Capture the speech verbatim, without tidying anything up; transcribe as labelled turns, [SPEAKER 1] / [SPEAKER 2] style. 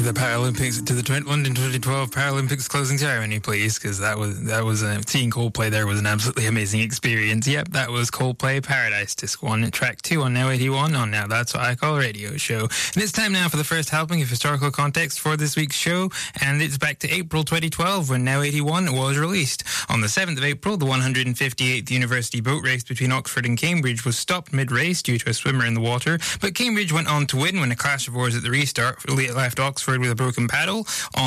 [SPEAKER 1] The Paralympics to the London twenty twelve Paralympics closing ceremony, please, because that was that was uh, seeing Coldplay there was an absolutely amazing experience. Yep, that was Coldplay Paradise Disc One, track two on Now eighty-one on Now That's What I Call a Radio Show. And it's time now for the first helping of historical context for this week's show, and it's back to April twenty twelve when Now eighty-one was released. On the seventh of April, the one hundred fifty-eighth University Boat Race between Oxford and Cambridge was stopped mid-race due to a swimmer in the water, but Cambridge went on to win when a clash of oars at the restart left Oxford with a broken paddle. On